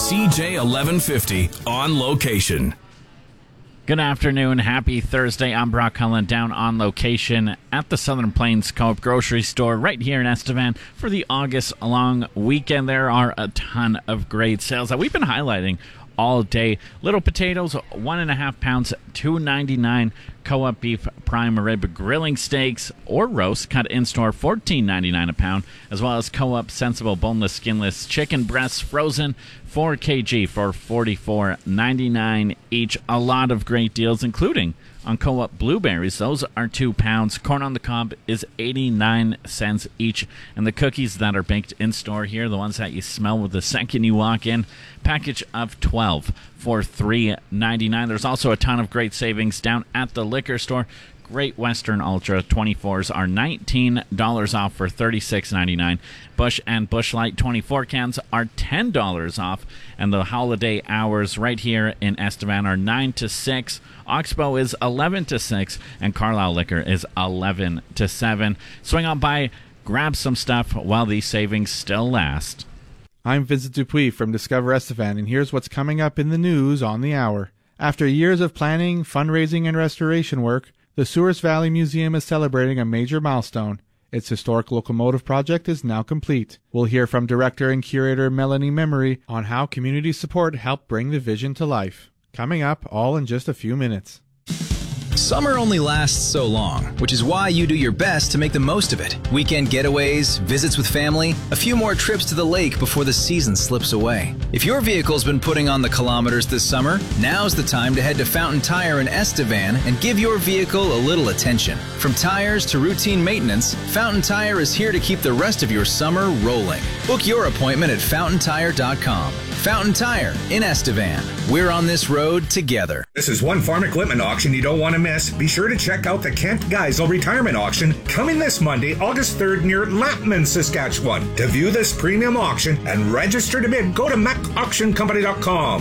CJ 1150 On Location. Good afternoon. Happy Thursday. I'm Brock Cullen down on location at the Southern Plains Co-op grocery store right here in Estevan for the August long weekend. There are a ton of great sales that we've been highlighting all day. Little potatoes, 1.5 pounds, $2.99. Co-op beef prime rib grilling steaks or roast cut in store, $14.99 a pound, as well as co-op sensible boneless skinless chicken breasts frozen 4 kg for $44.99 each. A lot of great deals, including on co-op blueberries. Those are 2 pounds. Corn on the cob is 89 cents each. And the cookies that are baked in store here, the ones that you smell with the second you walk in, package of 12 for $3.99. There's also a ton of great savings down at the liquor store. Great Western Ultra 24s are $19 off for $36.99. Busch and Busch Light 24 cans are $10 off. And the holiday hours right here in Estevan are 9 to 6. Oxbow is 11 to 6. And Carlisle Liquor is 11 to 7. Swing on by, grab some stuff while these savings still last. I'm Vincent Dupuis from Discover Estevan, and here's what's coming up in the news on the hour. After years of planning, fundraising, and restoration work, the Souris Valley Museum is celebrating a major milestone. Its historic locomotive project is now complete. We'll hear from director and curator Melanie Memory on how community support helped bring the vision to life. Coming up, all in just a few minutes. Summer only lasts so long, which is why you do your best to make the most of it. Weekend getaways, visits with family, a few more trips to the lake before the season slips away. If your vehicle's been putting on the kilometers this summer, now's the time to head to Fountain Tire in Estevan and give your vehicle a little attention. From tires to routine maintenance, Fountain Tire is here to keep the rest of your summer rolling. Book your appointment at fountaintire.com. Fountain Tire in Estevan. We're on this road together. This is one farm equipment auction you don't want to miss. Be sure to check out the Kent Geisel Retirement Auction coming this Monday, August 3rd near Lappman, Saskatchewan. To view this premium auction and register to bid, go to macauctioncompany.com.